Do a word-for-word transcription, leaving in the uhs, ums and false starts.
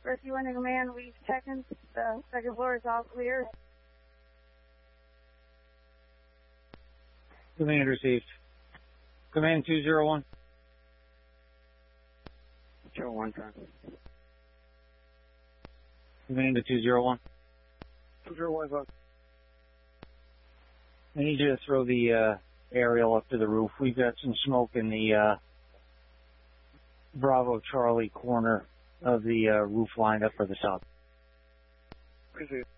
Rescue one to command, leave seconds. The second floor is all clear. Command received. Command two zero one. Zero one time. Command to two zero one. Two zero one is on. I need you to throw the uh, aerial up to the roof. We've got some smoke in the uh, Bravo Charlie corner of the uh, roof line up for the south. Appreciate it.